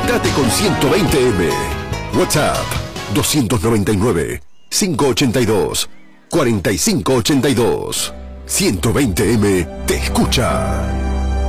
Contactate con 120M. WhatsApp 299-582-4582. 120M te escucha.